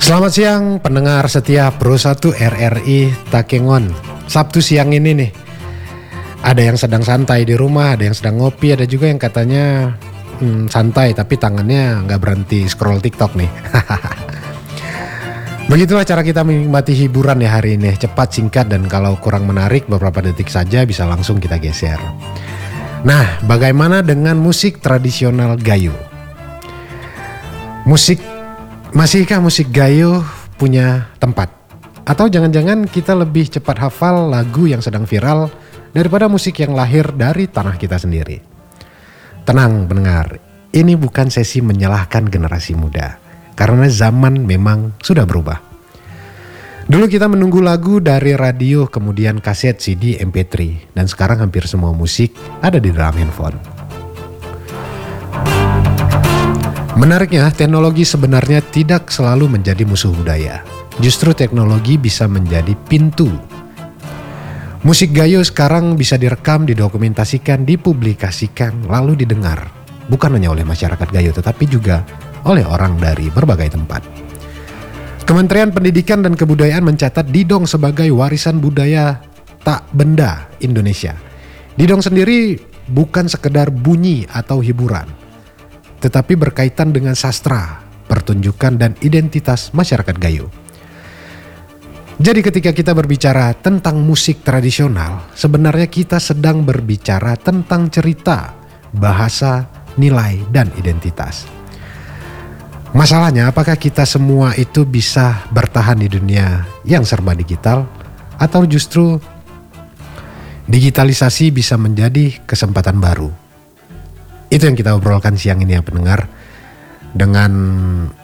Selamat siang pendengar setia Pro 1 RRI Takengon. Sabtu siang ini nih, ada yang sedang santai di rumah, ada yang sedang ngopi, ada juga yang katanya santai tapi tangannya nggak berhenti scroll TikTok nih. Begitulah cara kita menikmati hiburan ya hari ini, cepat, singkat, dan kalau kurang menarik beberapa detik saja bisa langsung kita geser. Nah, bagaimana dengan musik tradisional Gayo? Masihkah musik Gayo punya tempat? Atau jangan-jangan kita lebih cepat hafal lagu yang sedang viral daripada musik yang lahir dari tanah kita sendiri? Tenang pendengar, ini bukan sesi menyalahkan generasi muda, karena zaman memang sudah berubah. Dulu kita menunggu lagu dari radio, kemudian kaset, CD, MP3, dan sekarang hampir semua musik ada di dalam handphone. Menariknya, teknologi sebenarnya tidak selalu menjadi musuh budaya. Justru teknologi bisa menjadi pintu. Musik Gayo sekarang bisa direkam, didokumentasikan, dipublikasikan, lalu didengar. Bukan hanya oleh masyarakat Gayo, tetapi juga oleh orang dari berbagai tempat. Kementerian Pendidikan dan Kebudayaan mencatat Didong sebagai warisan budaya tak benda Indonesia. Didong sendiri bukan sekedar bunyi atau hiburan, tetapi berkaitan dengan sastra, pertunjukan, dan identitas masyarakat Gayo. Jadi ketika kita berbicara tentang musik tradisional, sebenarnya kita sedang berbicara tentang cerita, bahasa, nilai, dan identitas. Masalahnya, apakah kita semua itu bisa bertahan di dunia yang serba digital, atau justru digitalisasi bisa menjadi kesempatan baru? Itu yang kita obrolkan siang ini ya pendengar, dengan